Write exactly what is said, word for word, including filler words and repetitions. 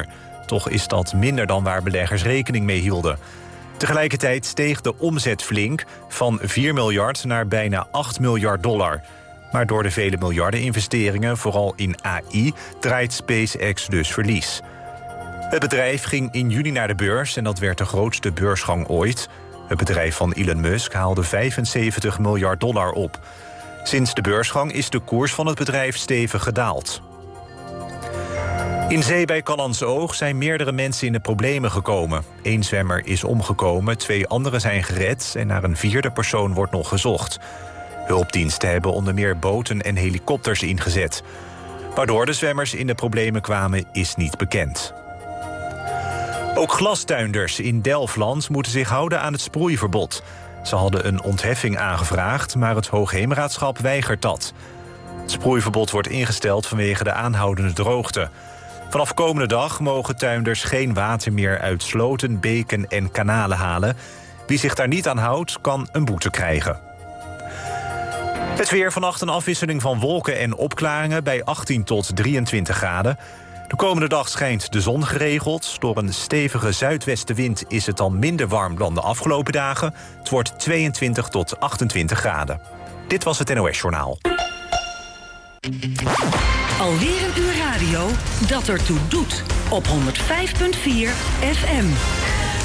dollar. Toch is dat minder dan waar beleggers rekening mee hielden. Tegelijkertijd steeg de omzet flink, van vier miljard naar bijna acht miljard dollar. Maar door de vele miljarden investeringen, vooral in A I, draait SpaceX dus verlies. Het bedrijf ging in juni naar de beurs en dat werd de grootste beursgang ooit. Het bedrijf van Elon Musk haalde vijfenzeventig miljard dollar op. Sinds de beursgang is de koers van het bedrijf stevig gedaald. In zee bij Callantsoog zijn meerdere mensen in de problemen gekomen. Eén zwemmer is omgekomen, twee anderen zijn gered en naar een vierde persoon wordt nog gezocht. Hulpdiensten hebben onder meer boten en helikopters ingezet. Waardoor de zwemmers in de problemen kwamen is niet bekend. Ook glastuinders in Delfland moeten zich houden aan het sproeiverbod. Ze hadden een ontheffing aangevraagd, maar het Hoogheemraadschap weigert dat. Het sproeiverbod wordt ingesteld vanwege de aanhoudende droogte. Vanaf komende dag mogen tuinders geen water meer uit sloten, beken en kanalen halen. Wie zich daar niet aan houdt, kan een boete krijgen. Het weer: vannacht een afwisseling van wolken en opklaringen bij achttien tot drieëntwintig graden. De komende dag schijnt de zon geregeld. Door een stevige zuidwestenwind is het dan minder warm dan de afgelopen dagen. Het wordt tweeëntwintig tot achtentwintig graden. Dit was het N O S-journaal. Alweer een uur radio dat ertoe doet op honderdvijf komma vier F M.